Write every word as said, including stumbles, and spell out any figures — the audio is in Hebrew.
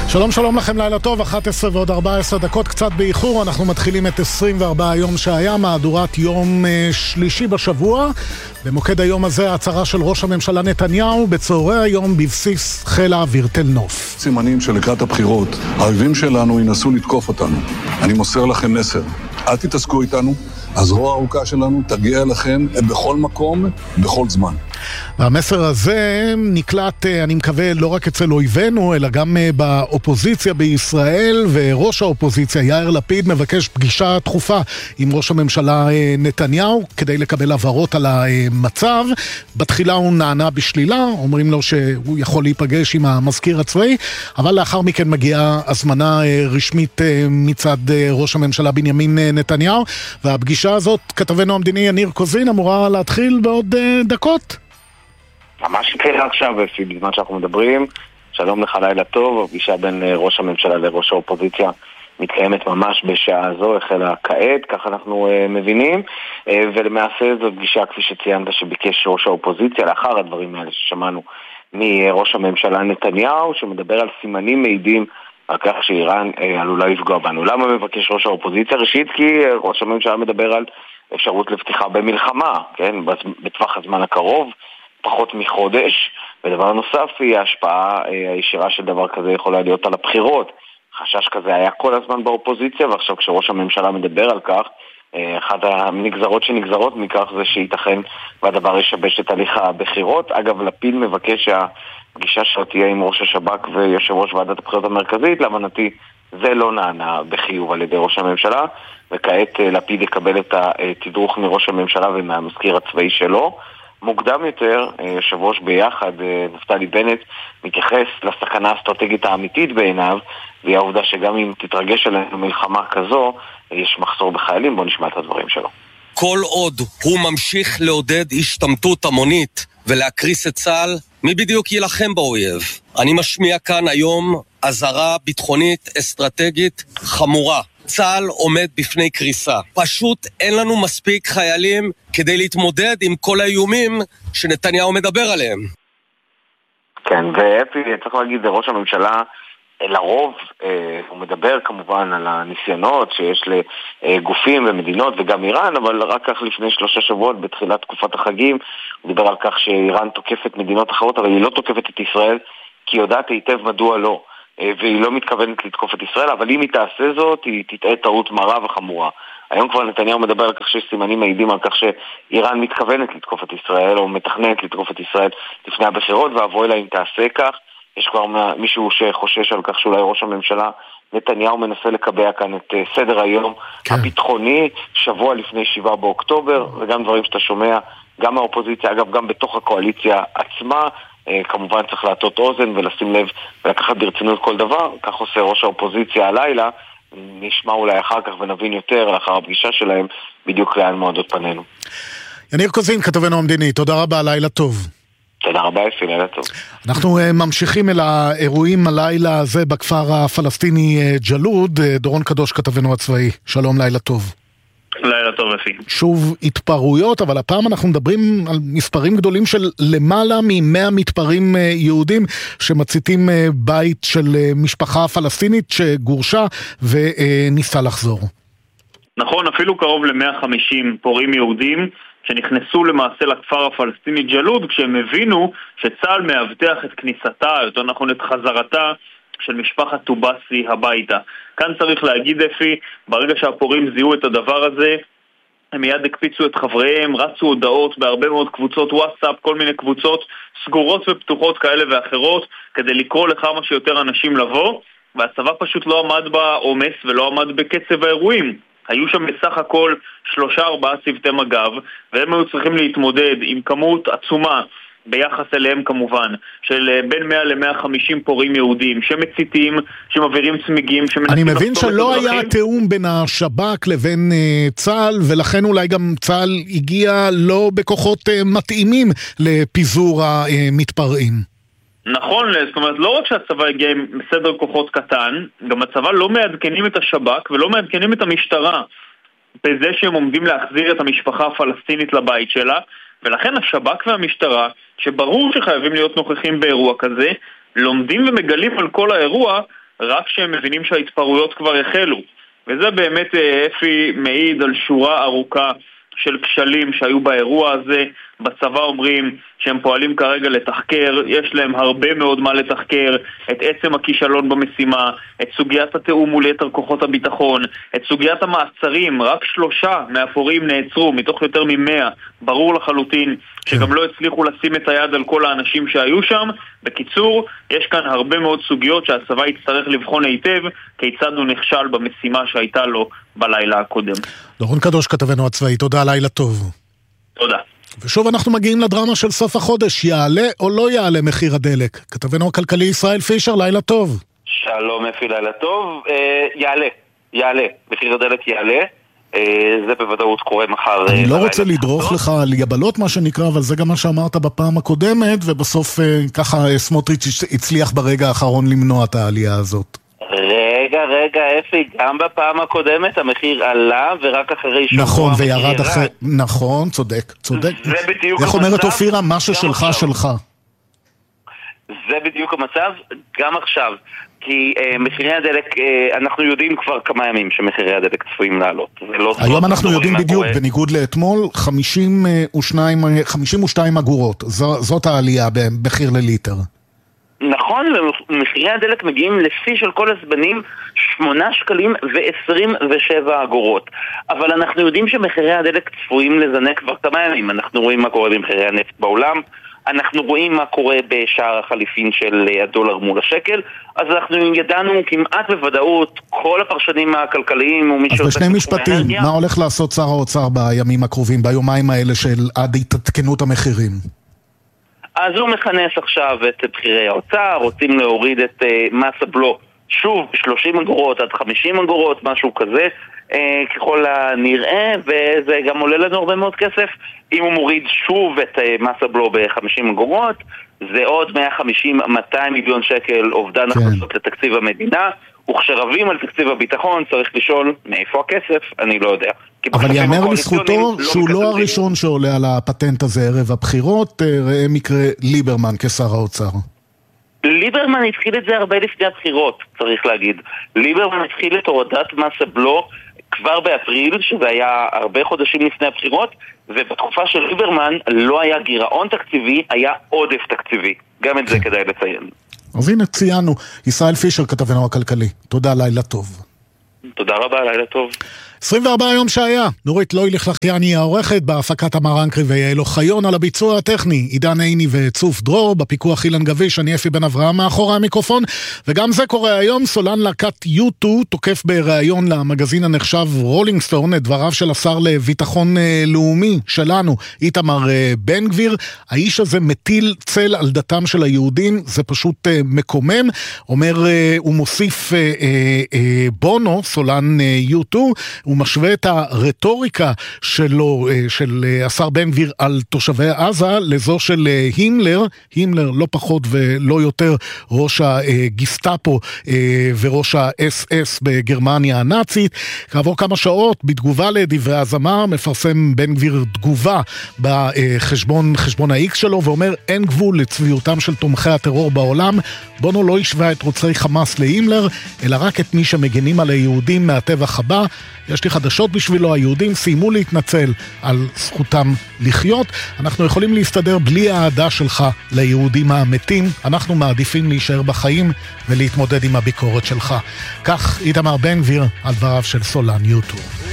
שלום שלום לכם, לילה טוב, אחת עשרה ועוד ארבע עשרה דקות, קצת באיחור. אנחנו מתחילים את עשרים וארבעה יום שהיה, מהדורת יום אה, שלישי בשבוע. במוקד היום הזה ההצהרה של ראש הממשלה נתניהו בצהרי היום בבסיס חיל האוויר תל נוף. סימנים שלקראת הבחירות האויבים שלנו ינסו לתקוף אותנו. אני מוסר לכם מסר, אל תתעסקו איתנו, הזרוע הארוכה שלנו תגיע אליכם בכל מקום, בכל זמן. והמסר הזה נקלט, אני מקווה, לא רק אצל אויבינו, אלא גם באופוזיציה בישראל, וראש האופוזיציה יאיר לפיד מבקש פגישה דחופה עם ראש הממשלה נתניהו כדי לקבל הבהרות על המצב. בתחילה הוא נענה בשלילה, אומרים לו שהוא יכול להיפגש עם המזכיר הצבאי, אבל לאחר מכן מגיעה הזמנה רשמית מצד ראש הממשלה בנימין נתניהו, והפגישה הזאת, כתבנו המדיני יניר קוזין, אמורה להתחיל בעוד דקות. ממש קרה עכשיו, בזמן שאנחנו מדברים. שלום לך, לילה טוב. הפגישה בין ראש הממשלה לראש האופוזיציה מתקיימת ממש בשעה הזו, החלה כעת, כך אנחנו uh, מבינים, uh, ולמעשה זו פגישה, כפי שציינת, שביקש ראש האופוזיציה, לאחר הדברים האלה ששמענו מראש הממשלה נתניהו, שמדבר על סימנים מעידים על כך שאיראן uh, עלולה לפגוע בנו. למה מבקש ראש האופוזיציה? ראשית, כי uh, ראש הממשלה מדבר על אפשרות לפתיחה במלחמה, כן, בטווח הזמן הקרוב, פחות מחודש, ודבר נוסף היא ההשפעה הישירה של דבר כזה יכולה להיות על הבחירות. חשש כזה היה כל הזמן באופוזיציה, ועכשיו כשראש הממשלה מדבר על כך, אחת הנגזרות שנגזרות מכך זה שייתכן והדבר ישבש את הליך הבחירות. אגב, לפיד מבקש שהפגישה שלו תהיה עם ראש השב"כ ויושב ראש ועדת הבחירות המרכזית. להבנתי זה לא נענה בחיוב על ידי ראש הממשלה, וכעת לפיד יקבל את התדרוך מראש הממשלה ומהמזכיר הצבאי שלו. מוקדם יותר, יושב ראש ביחד, נפתלי בנט, מתייחס לסכנה האסטרטגית האמיתית בעיניו, והיא העובדה שגם אם תתרגש עלינו מלחמה כזו, יש מחסור בחיילים. בוא נשמע את הדברים שלו. כל עוד הוא ממשיך לעודד השתמטות המונית ולהקריס את צה"ל, מי בדיוק ילחם באויב? אני משמיע כאן היום אזהרה ביטחונית אסטרטגית חמורה. צה"ל עומד בפני קריסה. פשוט אין לנו מספיק חיילים כדי להתמודד עם כל האיומים שנתניהו מדבר עליהם. כן, ואפי, צריך להגיד, ראש הממשלה לרוב, אה, הוא מדבר כמובן על הניסיונות שיש לגופים ומדינות וגם איראן, אבל רק כך לפני שלושה שבועות בתחילת תקופת החגים, הוא דיבר על כך שאיראן תוקפת מדינות אחרות, אבל היא לא תוקפת את ישראל, כי יודעת היטב מדוע לא. והיא לא מתכוונת לתקוף את ישראל, אבל אם היא תעשה זאת, היא תטעה טעות מרה וחמורה. היום כבר נתניהו מדבר על כך שיש סימנים מעידים על כך שאיראן מתכוונת לתקוף את ישראל, או מתכננת לתקוף את ישראל לפני הבחירות, ואבוי לה אם תעשה כך. יש כבר מישהו שחושש על כך שאולי ראש הממשלה נתניהו מנסה לקבע כאן את סדר היום כן. הביטחוני, שבוע לפני שבעה באוקטובר, וגם דברים שאתה שומע, גם מהאופוזיציה, אגב גם בתוך הקואליציה עצמה, כמובן צריך להטות אוזן ולשים לב ולקחת ברצינות כל דבר. כך עושה ראש האופוזיציה הלילה. נשמע אולי אחר כך ונבין יותר לאחר הפגישה שלהם בדיוק לאן מועדות פנינו. יניר קוזין, כתבנו המדיני, תודה רבה, לילה טוב. תודה רבה אפי, לילה טוב. אנחנו ממשיכים אל האירועים הלילה הזה בכפר הפלסטיני ג'לוד. דורון קדוש, כתבנו הצבאי, שלום, לילה טוב. לילה טוב אפי. שוב התפרעויות, אבל הפעם אנחנו מדברים על מספרים גדולים של למעלה מ-מאה מתפרעים יהודים שמציתים בית של משפחה פלסטינית שגורשה וניסה לחזור. נכון, אפילו קרוב ל-מאה וחמישים פורעים יהודים שנכנסו למעשה לכפר הפלסטיני ג'לוד כשהם הבינו שצה"ל מאבטח את כניסתה, יותר נכון את חזרתה של משפחת טובסי הביתה. כאן צריך להגיד אפי, ברגע שהפורעים זיהו את הדבר הזה, הם מיד הקפיצו את חבריהם, רצו הודעות בהרבה מאוד קבוצות וואטסאפ, כל מיני קבוצות סגורות ופתוחות כאלה ואחרות, כדי לקרוא לכמה שיותר אנשים לבוא, והצבא פשוט לא עמד בעומס ולא עמד בקצב האירועים. היו שם בסך הכל שלושה ארבעה צוותי מג"ב, והם היו צריכים להתמודד עם כמות עצומה ביחס אליהם כמובן, של בין מאה ל-מאה וחמישים פורעים יהודים שמציתים, שמעבירים צמיגים, אני מבין שלא היה תיאום בין השב"כ לבין uh, צה"ל, ולכן אולי גם צה"ל הגיע לא בכוחות uh, מתאימים לפיזור המתפרעים. נכון, זאת אומרת, לא רק שהצבא הגיע עם סדר כוחות קטן, גם הצבא לא מעדכנים את השב"כ ולא מעדכנים את המשטרה בזה שהם עומדים להחזיר את המשפחה הפלסטינית לבית שלה, ולכן השב"כ והמשטרה, שברור שחייבים להיות נוכחים באירוע כזה, לומדים ומגלים על כל האירוע רק שהם מבינים שההתפרעויות כבר החלו. וזה באמת אפי מעיד על שורה ארוכה של כשלים שהיו באירוע הזה. בצבא אומרים שהם פועלים כרגע לתחקר, יש להם הרבה מאוד מה לתחקר, את עצם הכישלון במשימה, את סוגיית התאום מול יתר כוחות הביטחון, את סוגיית המעצרים, רק שלושה מהפורעים נעצרו מתוך יותר ממאה, ברור לחלוטין שגם לא הצליחו לשים את היד על כל האנשים שהיו שם. בקיצור, יש כאן הרבה מאוד סוגיות שהצבא יצטרך לבחון היטב כיצד הוא נכשל במשימה שהייתה לו בלילה הקודם. דורון קדוש, כתבנו הצבאי, תודה, לילה טוב. תודה. ושוב אנחנו מגיעים לדרמה של סוף החודש, יעלה או לא יעלה מחיר הדלק? כתבנו הכלכלי ישראל פישר, לילה טוב. שלום אפי, לילה טוב. אה, יעלה, יעלה, מחיר הדלק יעלה. אה, זה בוודאות קורה מחר. אני לא רוצה לדרוך לך על יבלות מה שנקרא, אבל זה גם מה שאמרת בפעם הקודמת, ובסוף אה, ככה סמוטריץ' הצליח ברגע האחרון למנוע את העלייה הזאת. רגע, רגע, אפי, גם בפעם הקודמת המחיר עלה, ורק אחרי שבוע נכון, וירד אחרי... נכון, צודק, צודק. זה בדיוק איך המצב. אומרת אופירה, מה ששלך, שלך. זה בדיוק המצב, גם עכשיו. כי אה, מחירי הדלק, אה, אנחנו יודעים כבר כמה ימים שמחירי הדלק צפויים לעלות. לא היום אנחנו יודעים בדיוק, קורה. בניגוד לאתמול, חמישים ושתיים אגורות. זו, זאת העלייה במחיר לליטר. נכון, ומחירי הדלק מגיעים לפי של כל הזמנים שמונה שקלים ועשרים ושבע אגורות. אבל אנחנו יודעים שמחירי הדלק צפויים לזנק כבר כמה ימים. אנחנו רואים מה קורה במחירי הנפט בעולם, אנחנו רואים מה קורה בשער החליפין של הדולר מול השקל, אז אנחנו ידענו כמעט בוודאות, כל הפרשנים הכלכליים ומי אז בשני משפטים, מה הולך לעשות שר האוצר בימים הקרובים, ביומיים האלה של עד התעדכנות המחירים? אז הוא מכנס עכשיו את בחירי האוצר, רוצים להוריד את uh, מס הבלו, שוב, שלושים אגורות עד חמישים אגורות, משהו כזה, uh, ככל הנראה, וזה גם עולה לנו הרבה מאוד כסף. אם הוא מוריד שוב את uh, מס הבלו ב-חמישים אגורות, זה עוד מאה וחמישים עד מאתיים מיליון שקל אובדן כן. הכנסות לתקציב המדינה, וכשרבים על תקציב הביטחון צריך לשאול מאיפה הכסף, אני לא יודע. אבל יאמר לזכותו שהוא לא הראשון שעולה על הפטנט הזה ערב הבחירות, ראה מקרה ליברמן כשר האוצר. ליברמן התחיל את זה הרבה לפני הבחירות, צריך להגיד. ליברמן התחיל את הורדת מס הבלו כבר באפריל, שזה היה הרבה חודשים לפני הבחירות, ובתקופה של ליברמן לא היה גירעון תקציבי, היה עודף תקציבי. גם את זה כדאי לציין. אז הנה ציינו, ישראל פישר, כתבנו הכלכלי. תודה, לילה טוב. תודה רבה, לילה טוב. עשרים וארבעה יום שהיה, נורית לויליך לחיאני העורכת, בהפקת המרן קריבי יעלו חיון, על הביצוע הטכני, עידן עיני וצוף דרור, בפיקוח אילן גביש, אני אפי בן אברהם מאחורי המיקרופון, וגם זה קורה היום. סולן להקת יו טו תוקף בראיון למגזין הנחשב רולינג סטון את דבריו של השר לביטחון לאומי שלנו, איתמר בן גביר. האיש הזה מטיל צל על דתם של היהודים, זה פשוט מקומם. אומר, הוא מוסיף בונו, סולן יו טו, הוא משווה את הרטוריקה שלו, של השר בן גביר על תושבי עזה, לזו של הימלר, הימלר לא פחות ולא יותר ראש הגיסטאפו וראש ה-אס אס בגרמניה הנאצית. כעבור כמה שעות, בתגובה לדברי הזמר, מפרסם בן גביר תגובה בחשבון חשבון ה-X שלו, ואומר, אין גבול לצביעותם של תומכי הטרור בעולם. בונו לא ישווה את רוצחי חמאס להימלר, אלא רק את מי שמגנים על היהודים מהטבח הבא. יש לי חדשות בשבילו, היהודים סיימו להתנצל על זכותם לחיות. אנחנו יכולים להסתדר בלי העדה שלך ליהודים המתים, אנחנו מעדיפים להישאר בחיים ולהתמודד עם הביקורת שלך. כך איתמר בן גביר על דבריו של סולן יו טו.